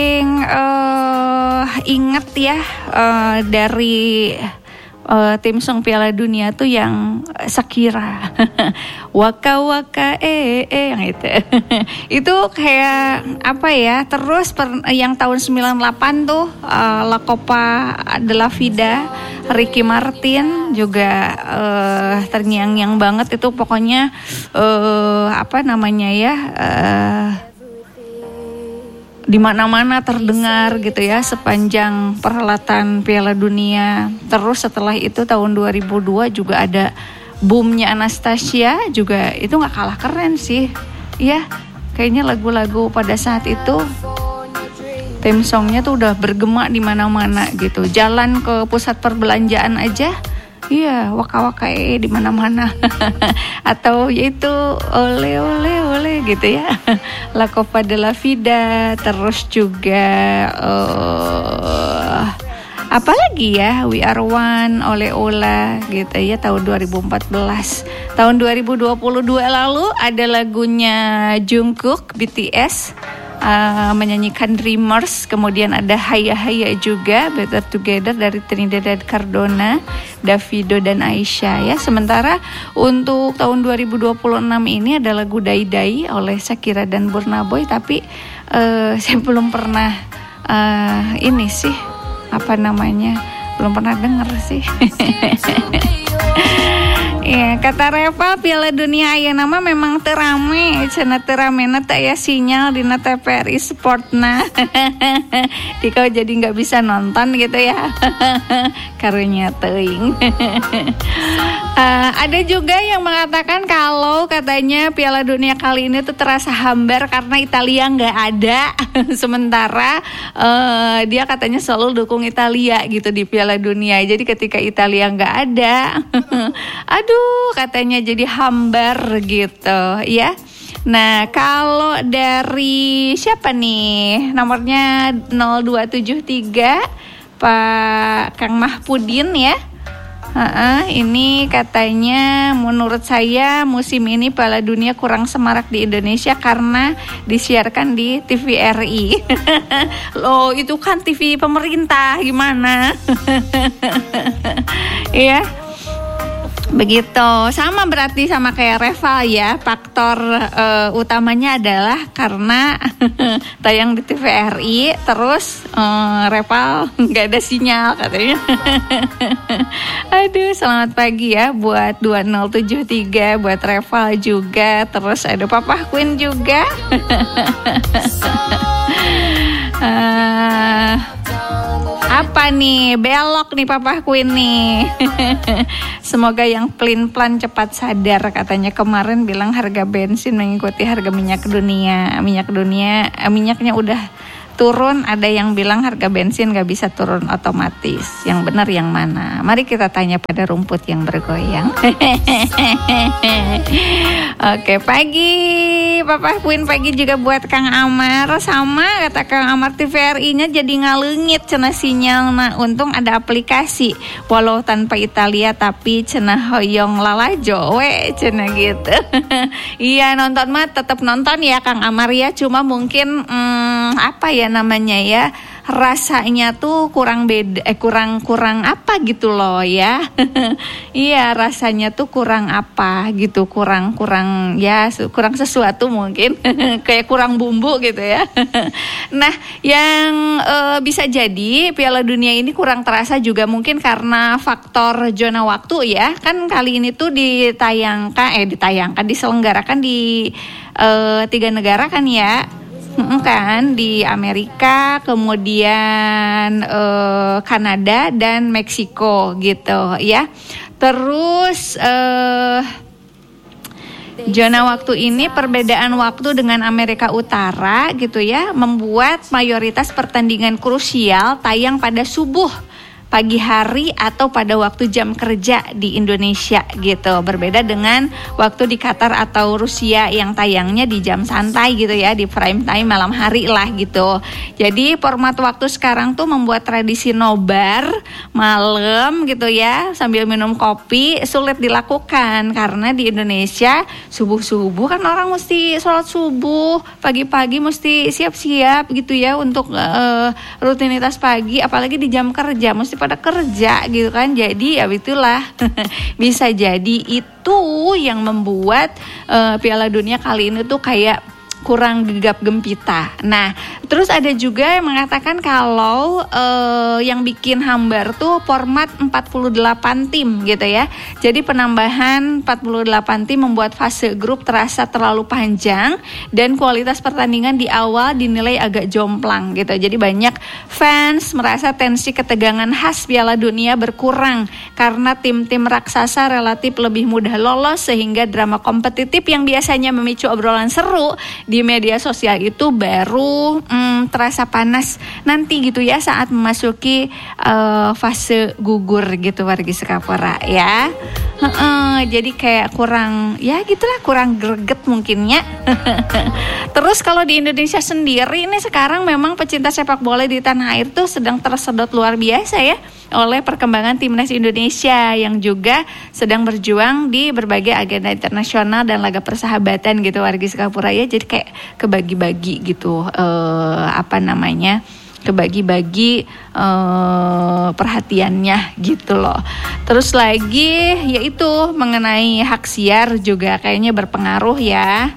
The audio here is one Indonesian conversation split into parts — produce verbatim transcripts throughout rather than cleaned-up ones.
uh, inget ya uh, dari uh, tim song Piala Dunia tuh yang Shakira waka waka eh eh yang itu itu kayak apa ya, terus per, yang tahun sembilan puluh delapan tuh uh, La Copa de la Vida Ricky Martin juga uh, terngiang-ngiang banget itu, pokoknya uh, apa namanya ya, uh, di mana-mana terdengar gitu ya sepanjang perhelatan Piala Dunia. Terus setelah itu tahun dua ribu dua juga ada boomnya Anastasia, juga itu nggak kalah keren sih ya, kayaknya lagu-lagu pada saat itu theme songnya tuh udah bergema di mana-mana gitu. Jalan ke pusat perbelanjaan aja, iya waka-waka eh di mana-mana. Atau yaitu ole ole ole gitu ya. La Copa de la Vida, terus juga uh, apa lagi ya, We Are One, Ole Ola gitu ya, tahun dua ribu empat belas. Tahun dua ribu dua puluh dua lalu ada lagunya Jungkook B T S uh, menyanyikan Dreamers, kemudian ada Haya Haya juga, Better Together dari Trinidad dan Cardona, Davido dan Aisyah ya. Sementara untuk tahun dua ribu dua puluh enam ini ada lagu Dai Dai oleh Shakira dan Burna Boy, tapi uh, saya belum pernah uh, ini sih apa namanya, belum pernah denger sih. Ya, kata Reva, Piala Dunia aya nama memang terame, cenah teramena teu aya sinyal dina T V R I Sportna. Dikau jadi nggak bisa nonton gitu ya. Karunya teuing. uh, ada juga yang mengatakan kalau katanya Piala Dunia kali ini tuh terasa hambar karena Italia nggak ada. Sementara uh, dia katanya selalu dukung Italia gitu di Piala Dunia. Jadi ketika Italia nggak ada, aduh katanya jadi hambar gitu ya. Nah kalau dari siapa nih nomornya nol dua tujuh tiga Pak Kang Mahpudin ya. Uh-uh, ini katanya menurut saya musim ini Piala Dunia kurang semarak di Indonesia karena disiarkan di T V R I. Loh itu kan T V pemerintah, gimana? Iya. Begitu, sama berarti sama kayak Reva ya. Faktor uh, utamanya adalah karena tayang di T V R I, terus uh, Reva nggak ada sinyal katanya. Aduh, selamat pagi ya buat dua nol tujuh tiga, buat Reva juga, terus ada Papa Queen juga. uh, Apa nih, belok nih Papa Queen nih. Semoga yang pelin-pelan cepat sadar, katanya kemarin bilang harga bensin mengikuti harga minyak dunia. Minyak dunia, eh, minyaknya udah turun, ada yang bilang harga bensin gak bisa turun otomatis. Yang benar yang mana? Mari kita tanya pada rumput yang bergoyang. Oke, pagi Papa Queen, pagi juga buat Kang Amar. Sama kata Kang Amar, T V R I-nya jadi ngalengit cenah sinyal. Nah, untung ada aplikasi. Walau tanpa Italia tapi cenah hoyong lalajo we cenah gitu. Iya, nonton mah tetap nonton ya Kang Amar ya. Cuma mungkin hmm, apa ya namanya ya, rasanya tuh kurang beda, eh kurang kurang apa gitu loh ya. Iya, rasanya tuh kurang apa gitu, kurang kurang ya, kurang sesuatu mungkin. Kayak kurang bumbu gitu ya. Nah, yang e, bisa jadi Piala Dunia ini kurang terasa juga mungkin karena faktor zona waktu ya. Kan kali ini tuh ditayangkan eh ditayangkan diselenggarakan di e, tiga negara kan ya. Kan di Amerika, kemudian eh, Kanada dan Meksiko gitu ya. Terus eh, zona waktu ini, perbedaan waktu dengan Amerika Utara gitu ya, membuat mayoritas pertandingan krusial tayang pada subuh pagi hari atau pada waktu jam kerja di Indonesia gitu. Berbeda dengan waktu di Qatar atau Rusia yang tayangnya di jam santai gitu ya, di prime time malam hari lah gitu. Jadi format waktu sekarang tuh membuat tradisi nobar malam gitu ya sambil minum kopi sulit dilakukan karena di Indonesia subuh-subuh kan orang mesti sholat subuh, pagi-pagi mesti siap-siap gitu ya untuk uh, rutinitas pagi, apalagi di jam kerja mesti pada kerja gitu kan. Jadi ya itulah bisa jadi itu yang membuat uh, Piala Dunia kali ini tuh kayak kurang gegap gempita. Nah, terus ada juga yang mengatakan kalau uh, yang bikin hambar tuh format empat puluh delapan tim gitu ya. Jadi penambahan empat puluh delapan tim membuat fase grup terasa terlalu panjang dan kualitas pertandingan di awal dinilai agak jomplang gitu. Jadi banyak fans merasa tensi ketegangan khas Piala Dunia berkurang karena tim-tim raksasa relatif lebih mudah lolos sehingga drama kompetitif yang biasanya memicu obrolan seru di media sosial itu baru hmm, terasa panas nanti gitu ya saat memasuki uh, fase gugur gitu wargi Sekapora ya. Uh-uh, jadi kayak kurang ya gitulah, kurang greget mungkinnya. Terus kalau di Indonesia sendiri ini sekarang memang pecinta sepak bola di tanah air tuh sedang tersedot luar biasa ya oleh perkembangan timnas Indonesia yang juga sedang berjuang di berbagai agenda internasional dan laga persahabatan gitu wargi Sekapura ya. Jadi kayak kebagi-bagi gitu eh, apa namanya kebagi-bagi eh, perhatiannya gitu loh. Terus lagi yaitu mengenai hak siar juga kayaknya berpengaruh ya.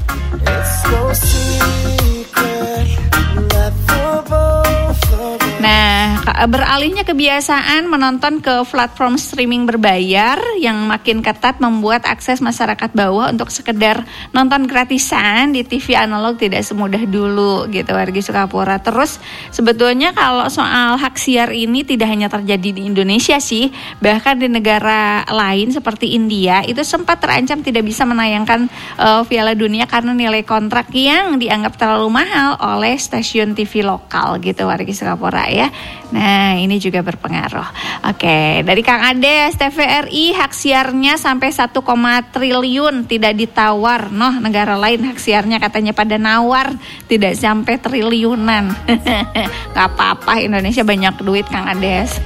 Nah, beralihnya kebiasaan menonton ke platform streaming berbayar yang makin ketat membuat akses masyarakat bawah untuk sekedar nonton gratisan di T V analog tidak semudah dulu gitu wargi Sukapura. Terus sebetulnya kalau soal hak siar ini tidak hanya terjadi di Indonesia sih, bahkan di negara lain seperti India itu sempat terancam tidak bisa menayangkan uh, Piala Dunia karena nilai kontrak yang dianggap terlalu mahal oleh stasiun T V lokal gitu wargi Sukapura ya. Nah, ini juga berpengaruh. Oke, dari Kang Ades, T V R I hak siarnya sampai satu koma triliun tidak ditawar. Noh, negara lain hak siarnya katanya pada nawar, tidak sampai triliunan. Gak apa-apa, Indonesia banyak duit Kang Ades.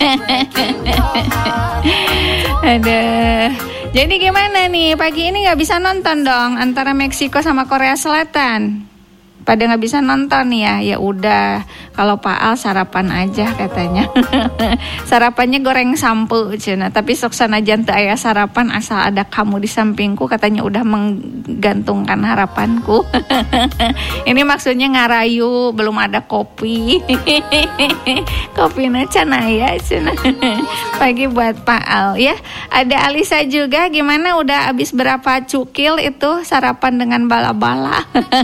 Aduh. Jadi gimana nih, pagi ini gak bisa nonton dong antara Meksiko sama Korea Selatan? Pada nggak bisa nonton ya, ya udah kalau Pak Al sarapan aja katanya. Sarapannya goreng sampo cina, tapi sok sanajan teu aya sarapan asal ada kamu di sampingku katanya udah menggantungkan harapanku. Ini maksudnya ngarayu, belum ada kopi. Kopinya cina ya cina. Pagi buat Pak Al ya. Ada Alisa juga, gimana udah habis berapa cukil itu sarapan dengan bala-bala?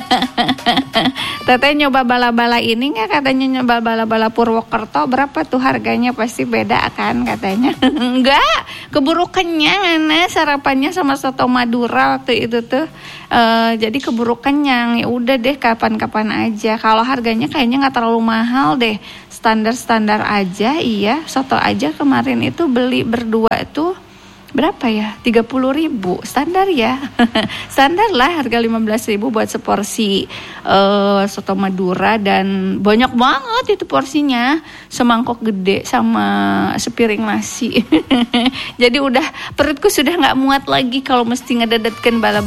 Teteh nyoba bala-bala ini nggak, katanya nyoba bala-bala Purwokerto, berapa tuh harganya, pasti beda kan katanya. Enggak, keburu kenyang nah sarapannya sama soto Madura waktu itu tuh. Uh, jadi keburu kenyang, ya udah deh kapan-kapan aja. Kalau harganya kayaknya nggak terlalu mahal deh, standar-standar aja. Iya, soto aja kemarin itu beli berdua tuh berapa ya? tiga puluh ribu standar ya. Standar lah harga lima belas ribu buat seporsi uh, soto Madura, dan banyak banget itu porsinya, semangkok gede sama sepiring nasi. Jadi udah perutku sudah nggak muat lagi kalau mesti ngedadetkeun bala